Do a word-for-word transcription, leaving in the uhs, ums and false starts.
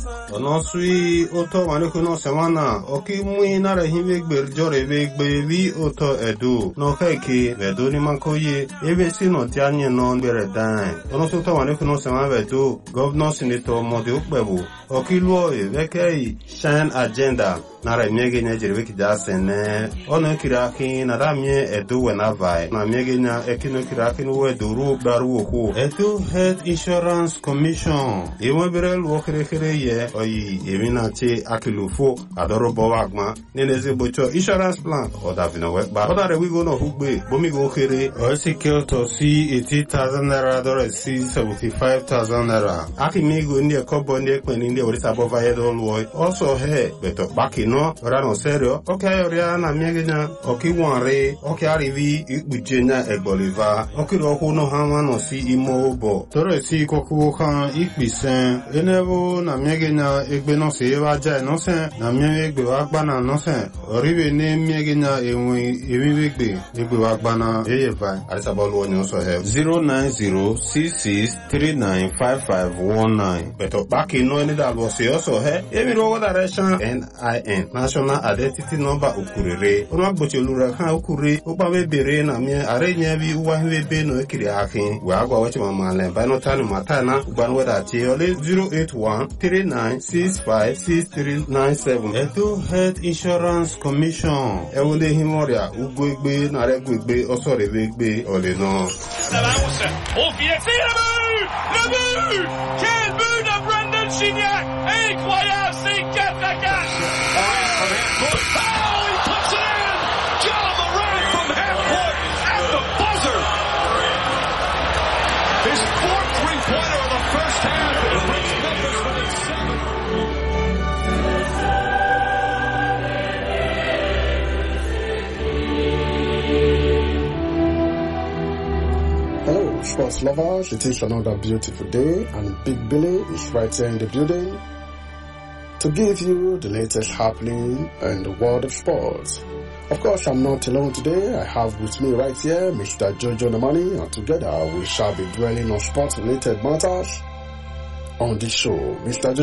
ono sui oto mane kuno semana oki mui na rehive gberjore ve gbevi oto edu no keke vedo ni mankoye ebe si no tianye no bere dan ono so to mane kuno semana vedo governor senator mode okpebu oki luo e vekei shine agenda na re miege nya jirwe kija sene ono kiraki na ramie edu wena vai na miege nya ekino kiraki no wedu ru daru oku edu health insurance commission ewe bere luo kere kere ye oyi emina che akilufo adoro bowagma neneze bocho insurance plan oda vino we ba oda re we go no hugbe bomi go kere o secure to see eighty thousand naira dore see seventy-five thousand naira akimi go ndi kobo ndi ekpeni ndi orisa bova yedo luo also he beto bakino rano serio okay oria na miegenya oki wanre okay arrivi ikbujenya egboliva oki ro hu no hanwa no si imo obo tore si koku kan ikpisen enevo na miegenya egbe no se eva ja no se na miegbe wa gba na no se oriwe ne miegenya enwe ewegbe egbe wa gba na eyeva arisabolu onyo so he zero nine zero six six three nine five five one nine beto bakino ni da lo se also he emi ro direction N I N National Identity Number ukurere ona gbochelu kan ukure ogbawe bere na mi arenye bi uwa hwebe no ekiri akin we agwa wachi mama le ba no tanu matana ugban weda ti ole zero eight one three nine six five six three nine seven Edo Health Insurance Commission ewole himoria ugwegbe na regwegbe osorewegbe ole no Salawsa au filet le but quel but de Brandon Gignac incroyable c'est quatre à quatre. Oh, he puts it in! John Moran from half court at the buzzer! His fourth three-pointer of the first half. It brings numbers within seven. Hello, sports lovers. It is another beautiful day, and Big Billy is right here in the building to give you the latest happening in the world of sports. Of course, I'm not alone today. I have with me right here Mister Jojo Namani, and together we shall be dwelling on sports-related matters on this show. Mister